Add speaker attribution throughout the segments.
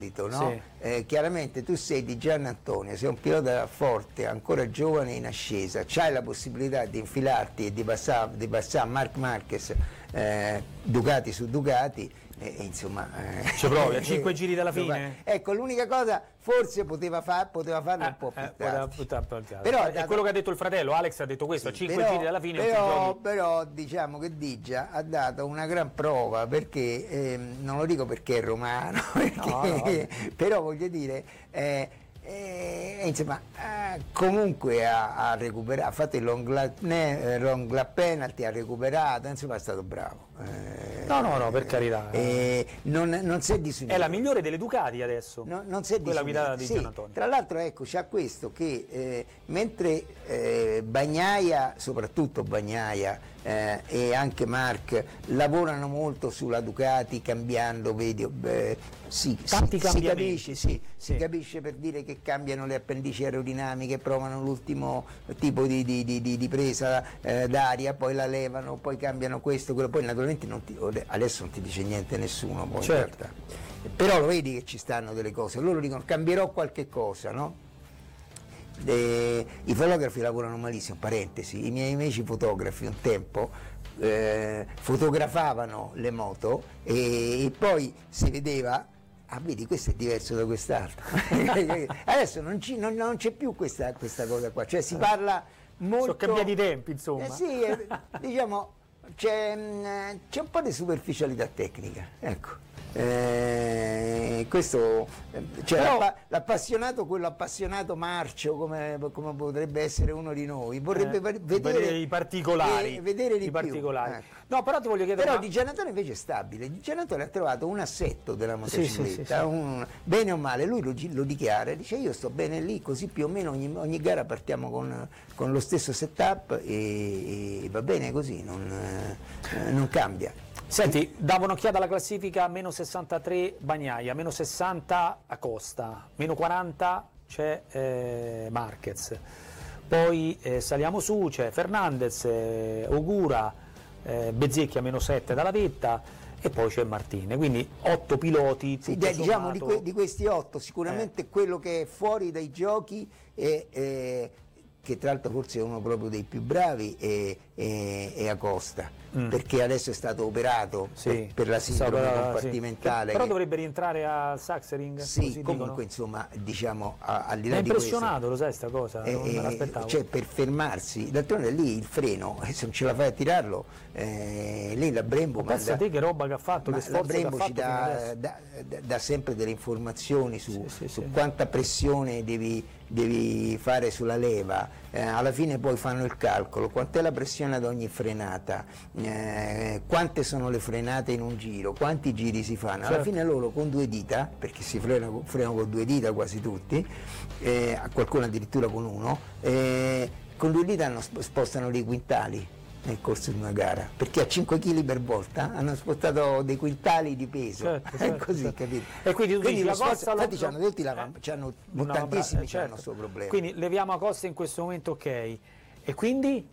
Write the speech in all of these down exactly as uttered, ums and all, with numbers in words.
Speaker 1: No? Sì. Eh, chiaramente tu sei di Giannantonio, sei un pilota forte, ancora giovane in ascesa, c'hai la possibilità di infilarti e di passare, di passare Marc Marquez eh, Ducati su Ducati e, e insomma
Speaker 2: eh, ci provi a cinque giri dalla fine.
Speaker 1: Ecco, l'unica cosa forse poteva, far, poteva farlo eh, un po' più
Speaker 2: eh,
Speaker 1: tardi.
Speaker 2: Però è dato... quello che ha detto il fratello Alex, ha detto questo, sì, a cinque però, giri dalla fine
Speaker 1: però, però diciamo che Digia ha dato una gran prova, perché eh, non lo dico perché è romano, perché, no, no. però voglio dire eh, eh, insomma eh, comunque ha, ha recuperato, ha fatto il long lap, eh, long lap penalty, ha recuperato, insomma è stato bravo.
Speaker 2: Eh, no no no per carità
Speaker 1: eh, non, non si è disunito.
Speaker 2: È la migliore delle Ducati adesso,
Speaker 1: no, non si è
Speaker 2: quella guidata di
Speaker 1: sì,
Speaker 2: Giannantonio.
Speaker 1: Tra l'altro ecco c'ha questo che eh, mentre eh, Bagnaia, soprattutto Bagnaia eh, e anche Marc lavorano molto sulla Ducati cambiando, vedi, beh, sì,
Speaker 2: tanti
Speaker 1: si, si capisce, sì,
Speaker 2: sì.
Speaker 1: si capisce per dire che cambiano le appendici aerodinamiche, provano l'ultimo tipo di, di, di, di, di presa eh, d'aria, poi la levano, poi cambiano questo, quello, poi naturalmente non ti, adesso non ti dice niente nessuno, poi,
Speaker 2: certo.
Speaker 1: Però lo vedi che ci stanno delle cose, loro dicono cambierò qualche cosa, no? E, i fotografi lavorano malissimo, parentesi, i miei amici fotografi un tempo eh, fotografavano le moto e, e poi si vedeva, ah vedi questo è diverso da quest'altro. Adesso non, ci, non, non c'è più questa, questa cosa qua, cioè si parla molto...
Speaker 2: Sono cambiati i tempi, insomma.
Speaker 1: Eh sì, eh, diciamo c'è un po' di superficialità tecnica, ecco. Eh, questo cioè, l'appassionato, quello appassionato marcio come, come potrebbe essere uno di noi, vorrebbe eh, vedere,
Speaker 2: vedere i particolari,
Speaker 1: eh, vedere di
Speaker 2: i particolari.
Speaker 1: Ecco.
Speaker 2: No, però ti voglio chiedere,
Speaker 1: però
Speaker 2: ma...
Speaker 1: Di Giannantonio invece è stabile. Di Giannantonio ha trovato un assetto della motocicletta, sì, sì, sì, sì. Un, bene o male, lui lo, lo dichiara, dice io sto bene lì, così più o meno ogni, ogni gara partiamo con, con lo stesso setup e, e va bene così, non, eh, non cambia.
Speaker 2: Senti, davo un'occhiata alla classifica, meno sessantatré Bagnaia, meno sessanta Acosta, meno quaranta c'è eh, Marquez, poi eh, saliamo su, c'è Fernandez, eh, Ogura, eh, Bezzecchi a meno sette dalla vetta e poi c'è Martine, quindi otto piloti.
Speaker 1: Sì, diciamo di, que di questi otto sicuramente eh. quello che è fuori dai giochi è... è che tra l'altro forse è uno proprio dei più bravi, è, è, è Acosta, mm. perché adesso è stato operato sì. per, per la sindrome so, compartimentale.
Speaker 2: Sì. Però
Speaker 1: che...
Speaker 2: dovrebbe rientrare al Sachsenring?
Speaker 1: Sì, comunque dicono. Insomma, diciamo, a, al di là
Speaker 2: di questo... Mi ha impressionato,
Speaker 1: questo,
Speaker 2: lo sai sta cosa?
Speaker 1: Eh,
Speaker 2: non me l'aspettavo.
Speaker 1: Cioè per fermarsi, d'altronde lì il freno, se non ce la fai a tirarlo, eh, lì la Brembo...
Speaker 2: Ma pensa te che roba che ha fatto, che sforzo
Speaker 1: che ha fatto
Speaker 2: ci
Speaker 1: dà, dà, dà sempre delle informazioni su,
Speaker 2: sì, sì,
Speaker 1: su
Speaker 2: sì.
Speaker 1: quanta pressione devi, devi fare sulla leva. Eh, alla fine poi fanno il calcolo, quant'è la pressione ad ogni frenata, eh, quante sono le frenate in un giro, quanti giri si fanno, alla certo. fine loro con due dita, perché si frenano, frenano con due dita quasi tutti, eh, qualcuno addirittura con uno, eh, con due dita hanno, spostano dei quintali nel corso di una gara, perché a cinque chili per volta hanno spostato dei quintali di peso,
Speaker 2: certo, certo,
Speaker 1: così
Speaker 2: certo.
Speaker 1: capito?
Speaker 2: E quindi, tu quindi
Speaker 1: la
Speaker 2: cosa
Speaker 1: infatti c'hanno tutti la, eh, c'hanno tantissimi
Speaker 2: certo.
Speaker 1: c'hanno questo problema.
Speaker 2: Quindi leviamo Acosta in questo momento, ok, e quindi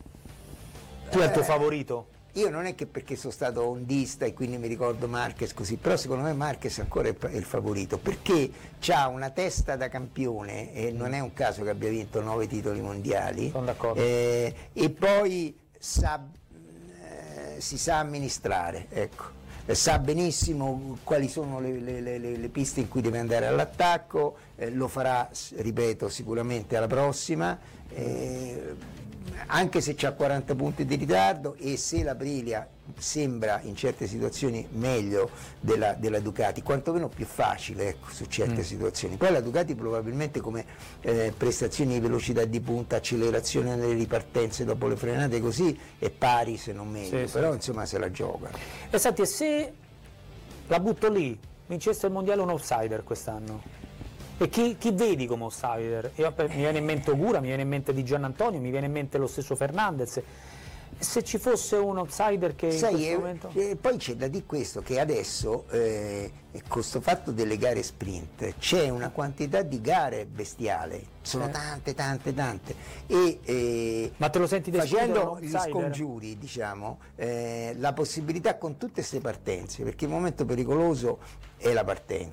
Speaker 2: tu è il tuo
Speaker 1: eh,
Speaker 2: favorito?
Speaker 1: Io non è che perché sono stato ondista e quindi mi ricordo Marquez così, però secondo me Marquez ancora è il favorito, perché ha una testa da campione e non è un caso che abbia vinto nove titoli mondiali.
Speaker 2: Sono d'accordo.
Speaker 1: Eh, e poi sa, eh, si sa amministrare, ecco. Sa benissimo quali sono le, le, le, le piste in cui deve andare all'attacco, eh, lo farà, ripeto, sicuramente alla prossima, eh, anche se c'ha quaranta punti di ritardo e se la Aprilia sembra in certe situazioni meglio della, della Ducati, quantomeno più facile, ecco, su certe mm. situazioni. Poi la Ducati probabilmente come eh, prestazioni di velocità di punta, accelerazione nelle ripartenze dopo le frenate così è pari se non meglio,
Speaker 2: sì,
Speaker 1: però
Speaker 2: sì.
Speaker 1: insomma se la gioca.
Speaker 2: E senti, e se la butto lì, vincesse il mondiale un outsider quest'anno? E chi, chi vedi come outsider? Io, mi viene in mente Ogura, mi viene in mente Di Giannantonio, mi viene in mente lo stesso Fernandez. Se ci fosse un outsider che
Speaker 1: Sai,
Speaker 2: in questo
Speaker 1: eh,
Speaker 2: momento...
Speaker 1: eh, poi c'è da dire questo, che adesso eh, con questo fatto delle gare sprint c'è una quantità di gare bestiale, sono eh. tante tante tante e eh,
Speaker 2: ma te lo senti
Speaker 1: facendo gli scongiuri, diciamo, eh, la possibilità con tutte queste partenze, perché il momento pericoloso è la partenza.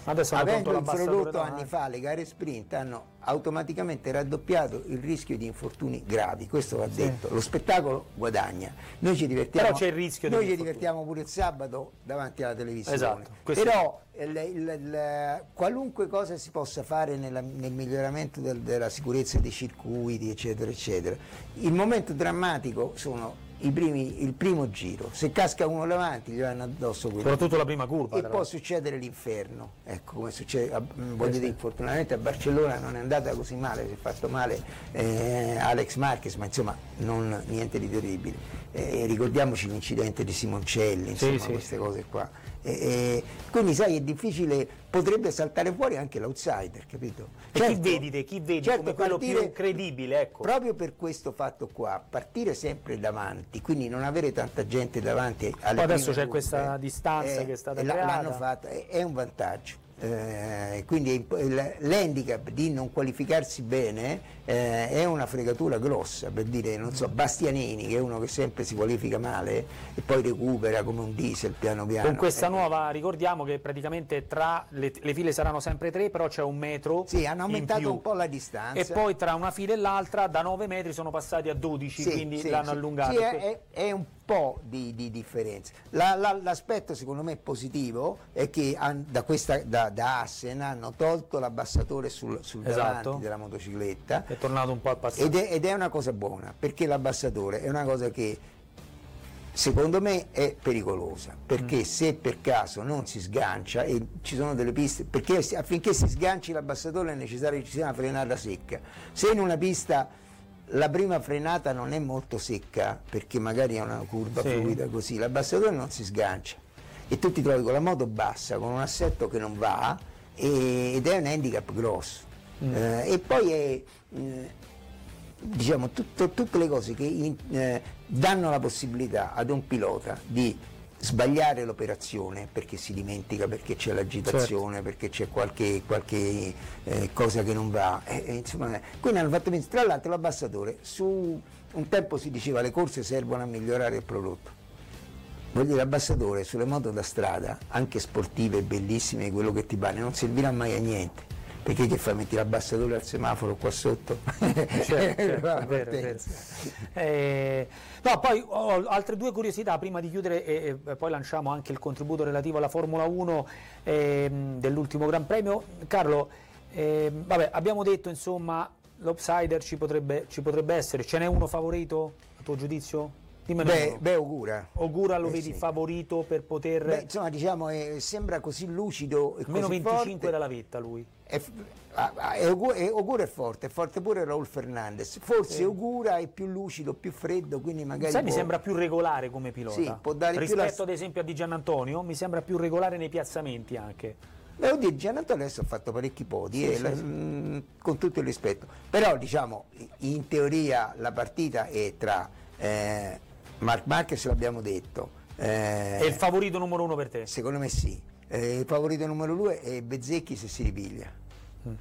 Speaker 2: Adesso hanno
Speaker 1: avendo
Speaker 2: tolto l'abbassatore
Speaker 1: introdotto
Speaker 2: davanti.
Speaker 1: anni fa le gare sprint, hanno automaticamente raddoppiato il rischio di infortuni gravi, questo va detto. Lo spettacolo guadagna, noi ci divertiamo,
Speaker 2: Però c'è il rischio di
Speaker 1: noi ci
Speaker 2: infortuni.
Speaker 1: divertiamo pure il sabato davanti alla televisione.
Speaker 2: Esatto, questo-
Speaker 1: Però il, il- il- qualunque cosa si possa fare nella- nel miglioramento del- della sicurezza dei circuiti, eccetera, eccetera, il momento drammatico sono i primi, il primo giro, se casca uno davanti gli vanno addosso quello.
Speaker 2: Soprattutto la prima curva.
Speaker 1: E
Speaker 2: tra
Speaker 1: può
Speaker 2: l'altro.
Speaker 1: succedere l'inferno, ecco, come succede, a- voglio
Speaker 2: sì.
Speaker 1: dire, fortunatamente a Barcellona non è andata così male, si è fatto male eh, Alex Marquez, ma insomma non niente di terribile. Eh, ricordiamoci l'incidente di Simoncelli, insomma,
Speaker 2: sì,
Speaker 1: queste cose qua. E, e, quindi sai, è difficile, potrebbe saltare fuori anche l'outsider, capito?
Speaker 2: E chi vedi te? Chi vedi
Speaker 1: certo,
Speaker 2: come quello
Speaker 1: partire-
Speaker 2: più credibile, ecco.
Speaker 1: Proprio per questo fatto qua, partire sempre davanti, quindi non avere tanta gente davanti alle
Speaker 2: Poi adesso
Speaker 1: prime
Speaker 2: c'è
Speaker 1: curve,
Speaker 2: questa distanza
Speaker 1: eh,
Speaker 2: che è stata
Speaker 1: e la-
Speaker 2: creata.
Speaker 1: l'hanno fatta, è, è un vantaggio. Eh, quindi è imp- il- l'handicap di non qualificarsi bene eh, è una fregatura grossa, per dire, non so, Bastianini, che è uno che sempre si qualifica male e poi recupera come un diesel piano piano.
Speaker 2: Con questa
Speaker 1: Eh,
Speaker 2: nuova, ricordiamo che praticamente tra le, le file saranno sempre tre, però c'è un metro
Speaker 1: Sì, hanno
Speaker 2: in
Speaker 1: aumentato
Speaker 2: più.
Speaker 1: un po' la distanza.
Speaker 2: E poi tra una fila e l'altra da nove metri sono passati a dodici,
Speaker 1: Sì,
Speaker 2: quindi
Speaker 1: sì,
Speaker 2: l'hanno
Speaker 1: sì.
Speaker 2: allungato.
Speaker 1: Sì, è, è- è un po' di, di differenza. La- la- l'aspetto secondo me positivo è che han- da, questa, da, da Assen hanno tolto l'abbassatore sul, sul
Speaker 2: Esatto.
Speaker 1: davanti della motocicletta
Speaker 2: È tornato un po' al passato.
Speaker 1: ed è, ed è una cosa buona, perché l'abbassatore è una cosa che secondo me è pericolosa, perché
Speaker 2: Mm.
Speaker 1: se per caso non si sgancia, e ci sono delle piste, perché si- affinché si sganci l'abbassatore è necessario che ci sia una frenata secca. Se in una pista la prima frenata non è molto secca, perché magari è una curva
Speaker 2: Sì.
Speaker 1: fluida così, l'abbassatore non si sgancia e tu ti trovi con la moto bassa, con un assetto che non va e- ed è un handicap grosso.
Speaker 2: Mm.
Speaker 1: Eh, e poi è... eh, diciamo tutto- tutte le cose che in- eh, danno la possibilità ad un pilota di sbagliare l'operazione perché si dimentica, perché c'è l'agitazione,
Speaker 2: Certo.
Speaker 1: perché c'è qualche, qualche eh, cosa che non va, eh, eh, insomma, quindi hanno fatto benissimo. Tra l'altro l'abbassatore, su un tempo si diceva le corse servono a migliorare il prodotto. Voglio dire, l'abbasatore sulle moto da strada, anche sportive, bellissime, quello che ti pare, non servirà mai a niente. Perché che fai? Metti l'abbassatore al semaforo qua sotto?
Speaker 2: Certo, certo,
Speaker 1: Va,
Speaker 2: è vero, è vero.
Speaker 1: partenza.
Speaker 2: Eh, no, poi ho altre due curiosità prima di chiudere e, e poi lanciamo anche il contributo relativo alla Formula uno ehm, dell'ultimo Gran Premio. Carlo, ehm, vabbè, abbiamo detto insomma l'outsider ci potrebbe, ci potrebbe essere, ce n'è uno favorito a tuo giudizio? Dimmene
Speaker 1: Beh,
Speaker 2: uno.
Speaker 1: beh, Ogura.
Speaker 2: Ogura lo
Speaker 1: Eh,
Speaker 2: vedi
Speaker 1: sì.
Speaker 2: favorito per poter...
Speaker 1: Beh, insomma, diciamo, eh, sembra così lucido e
Speaker 2: meno
Speaker 1: così
Speaker 2: venticinque
Speaker 1: forte.
Speaker 2: dalla vetta lui.
Speaker 1: È, f- ah, ah, è Ogu- è- Ogura è forte, è forte pure Raul Fernandez. Forse
Speaker 2: Sì.
Speaker 1: Ogura è più lucido, più freddo, quindi magari
Speaker 2: Sai, mi
Speaker 1: può-
Speaker 2: sembra più regolare come pilota.
Speaker 1: Sì, può dare più
Speaker 2: rispetto
Speaker 1: la-
Speaker 2: ad esempio a Di Giannantonio, mi sembra più regolare nei piazzamenti anche.
Speaker 1: Beh, oddio, Gianantonio adesso ha fatto parecchi podi,
Speaker 2: Sì,
Speaker 1: eh,
Speaker 2: sì,
Speaker 1: la-
Speaker 2: sì.
Speaker 1: mh, con tutto il rispetto. Però diciamo, in teoria la partita è tra eh, Marc Marquez, l'abbiamo detto. eh,
Speaker 2: È il favorito numero uno per te?
Speaker 1: Secondo me sì. Eh, il favorito numero due è Bezzecchi se si ripiglia.
Speaker 2: Mm.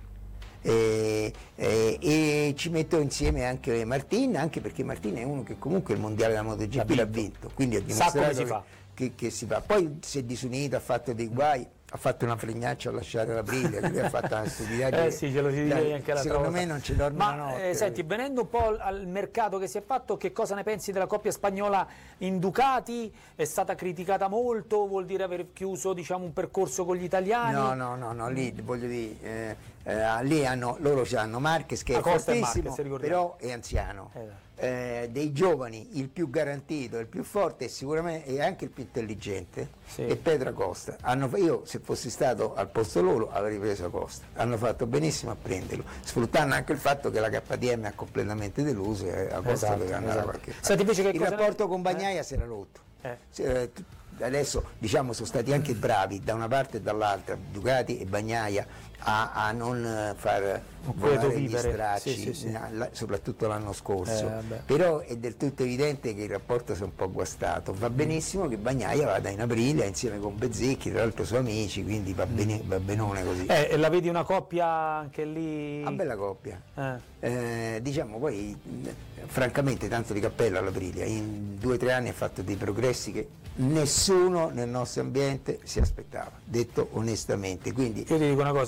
Speaker 1: E, e- e ci metto insieme anche Martin, anche perché Martin è uno che comunque il mondiale della MotoGP
Speaker 2: L'ha
Speaker 1: l'ha
Speaker 2: vinto.
Speaker 1: vinto, quindi ha
Speaker 2: Sa
Speaker 1: dimostrato
Speaker 2: come si
Speaker 1: che,
Speaker 2: fa.
Speaker 1: che- che si fa. Poi si è disunito, ha fatto dei guai, ha fatto una fregnaccia a lasciare la briglia, lui ha fatto una stupidaggine.
Speaker 2: Eh sì, ce lo si dice
Speaker 1: Dai,
Speaker 2: anche l'altra
Speaker 1: secondo
Speaker 2: volta.
Speaker 1: me non ci dorme
Speaker 2: Ma,
Speaker 1: la notte.
Speaker 2: eh, senti, venendo un po' al mercato che si è fatto, che cosa ne pensi della coppia spagnola in Ducati? È stata criticata molto, vuol dire aver chiuso diciamo, un percorso con gli italiani?
Speaker 1: No, no, no, no, lì voglio dire, eh, eh, lì hanno, loro hanno Marquez che è
Speaker 2: Acosta e
Speaker 1: fortissimo,
Speaker 2: Marquez, ricordiamo.
Speaker 1: però è anziano.
Speaker 2: Eh.
Speaker 1: Eh, dei giovani il più garantito, il più forte e sicuramente è anche il più intelligente
Speaker 2: Sì.
Speaker 1: è Pedro Acosta. Hanno, io se fossi stato al posto loro avrei preso Acosta, hanno fatto benissimo a prenderlo, sfruttando anche il fatto che la K T M ha completamente deluso e Acosta
Speaker 2: Esatto,
Speaker 1: doveva andare
Speaker 2: esatto.
Speaker 1: da qualche parte.
Speaker 2: Senti, invece che
Speaker 1: Il
Speaker 2: cosa ne-
Speaker 1: rapporto con
Speaker 2: eh?
Speaker 1: Bagnaia si era rotto.
Speaker 2: Eh.
Speaker 1: Se- eh, tu- Adesso diciamo sono stati anche bravi da una parte e dall'altra, Ducati e Bagnaia, a, a non eh, far
Speaker 2: Non
Speaker 1: volare
Speaker 2: credo
Speaker 1: gli
Speaker 2: vivere.
Speaker 1: stracci,
Speaker 2: Sì, sì, sì.
Speaker 1: na- la- soprattutto l'anno scorso.
Speaker 2: Eh, vabbè.
Speaker 1: Però è del tutto evidente che il rapporto si è un po' guastato. Va benissimo che Bagnaia vada in Aprilia insieme con Bezzecchi, tra l'altro suoi amici, quindi va, bene, va benone così.
Speaker 2: Eh, e la vedi una coppia anche lì?
Speaker 1: Una bella coppia.
Speaker 2: Eh.
Speaker 1: Eh, diciamo poi mh, francamente tanto di cappello all'Aprilia, in due o tre anni ha fatto dei progressi che nessuno nessuno nel nostro ambiente si aspettava, detto onestamente. Quindi,
Speaker 2: io ti dico una cosa.